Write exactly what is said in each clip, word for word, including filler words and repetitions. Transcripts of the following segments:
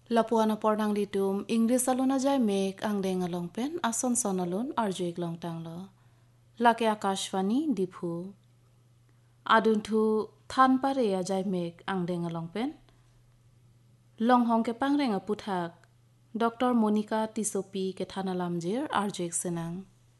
Lapuana pornang litum English aluna jai mek ang deng along pen ason son alun arjuik long tang lo. Lake Akashvani diphu. Adun thu than pare ya jai mek ang deng along pen. Long hong ke pangreng aputhak. Doctor Monica Tisopi ke thanalam jir arjuik senang.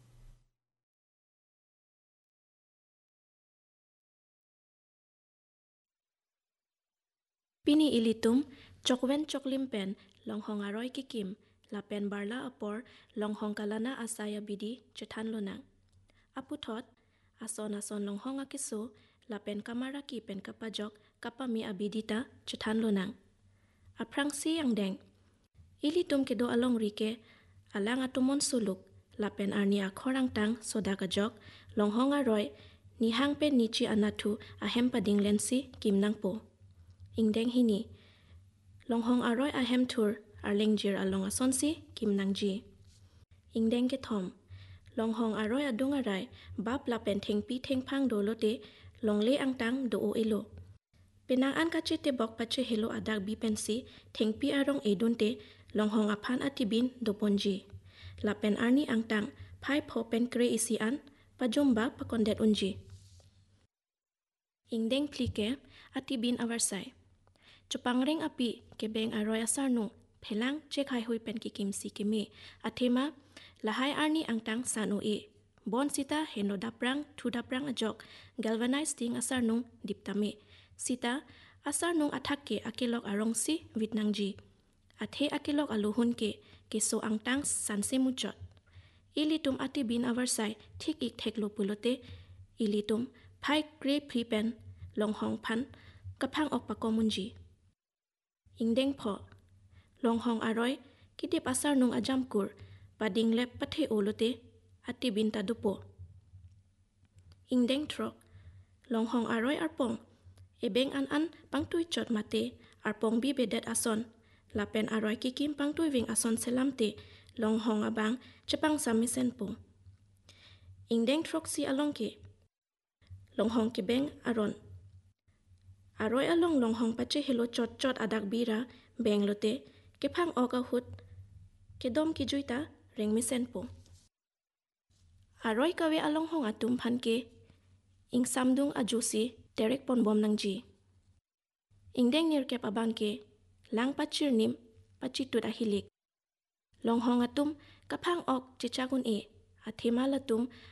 Pini ilitum chokwen choklim pen longhong aroy kikim la pen barla apor longhong kalana asaya bidi chethan lonang. Aputhot ason ason longhong akiso la pen kamara ki pen kapajok kapami abidita chethan lonang. Aprang si yang deng. Ilitum kedo along rike alang atumon suluk la pen arni akhorang tang soda kajok longhong aroy ni hang pen nichi anathu ahem pading lensi kim nang po. Ingdeng hini longhong aroy ahem thur arleng jir along asonsi kim nangji. Ingdeng ke thom longhong aroy adung aray bap la pen thengpi thengphang dolote longle angtang do o elo. Penang an kachete bok pache helo adak bi pensi thengpi arong edunte longhong aphan atibin do ponji. La pen arni angtang phai pho pen kre isi an pajomba pakondet unji. Ingdeng plike atibin avarsai. Chupangreng api kebeng aroy asarnu phelang chekhai hui pen kikim si keme athema lahai arni angtang sanu e bon sita heno daprang thu daprang ajok galvanized ting asarnu diptame sita asarnu athakke akilok arong si vitnangji athe akilok aluhun ke keso angtang sanse muchot ilitum atibin avarsai thik ik theklo pulote ilitum phai kre phipen longhong phan kaphang ok pakomunji. Ingdeng pho longhong aroy kidip asar nung ajam kur pading lep pathe olote ati binta dupo. Ingdeng trok longhong aroy arpong ebeng an an pangtui chot mate arpong bi bedet ason lapen aroy kikim pangtui ving ason selamte longhong abang chepang samisen po. Ingdeng trok si alongke longhong kebeng aron aroy along longhong pache helo chot chot adak bira benglote kephang oka hut kedom kijuita rengmisen po. Aroy kawe along hong atum phanke ing samdung ajusi terek pon bom nangji. Ingdeng nirkep abangke lang pachir nim pachitut ahilik. Longhong atum kaphang ok chichakun e athema latum